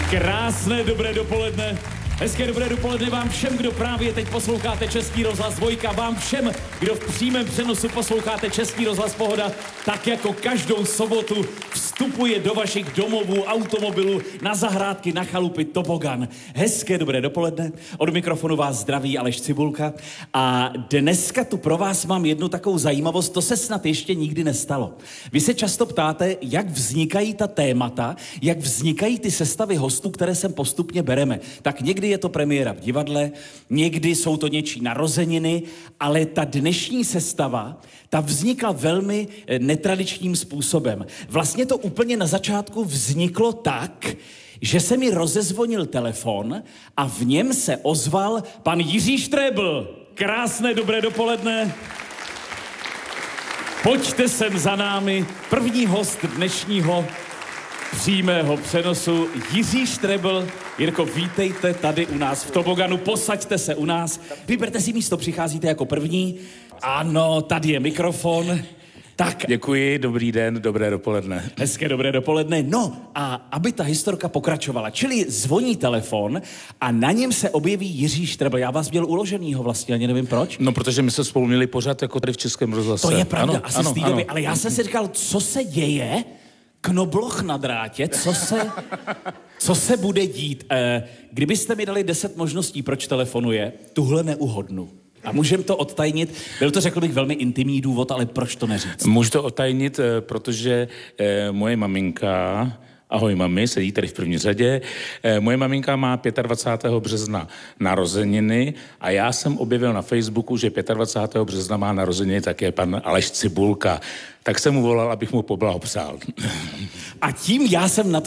Krásné dobré dopoledne. Hezké dobré dopoledne vám všem, kdo právě teď posloucháte Český rozhlas Dvojka, vám všem, kdo v přímém přenosu posloucháte Český rozhlas Pohoda, tak jako každou sobotu vstupuje do vašich domovů, automobilů, na zahrádky, na chalupy tobogan. Hezké dobré dopoledne, od mikrofonu vás zdraví Aleš Cibulka a dneska tu pro vás mám jednu takovou zajímavost, to se snad ještě nikdy nestalo. Vy se často ptáte, jak vznikají ta témata, jak vznikají ty sestavy hostů, které sem postupně bereme. Tak někdy je to premiéra v divadle, někdy jsou to něčí narozeniny, ale ta dnešní sestava, ta vznikla velmi netradičním způsobem. Vlastně to úplně na začátku vzniklo tak, že se mi rozezvonil telefon a v něm se ozval pan Jiří Štrebl. Krásné dobré dopoledne. Pojďte sem za námi, první host dnešního přímého přenosu, Jiří Štrebl. Jirko, vítejte tady u nás v toboganu, posaďte se u nás, vyberte si místo, přicházíte jako první. Ano, tady je mikrofon. Tak. Děkuji, dobrý den, dobré dopoledne. Hezké dobré dopoledne. No a aby ta historka pokračovala, čili zvoní telefon a na něm se objeví Jiří Štrebl. Já vás měl uloženýho vlastně, ani nevím proč. No, protože my jsme spolu měli pořád jako tady v Českém rozhlase. To je pravda, ano, asi z té doby, ale já jsem si říkal, co se děje? Knobloch na drátě, co se bude dít? Kdybyste mi dali 10 možností, proč telefonuje, tuhle neuhodnu. A můžeme to odtajnit. Byl to, řekl bych, velmi intimní důvod, ale proč to neříct? Můžu to odtajnit, protože moje maminka, ahoj mami, sedí tady v první řadě, moje maminka má 25. března narozeniny a já jsem objevil na Facebooku, že 25. března má narozeniny také pan Aleš Cibulka. Tak jsem mu volal, abych mu poblahopřál. A tím já jsem na to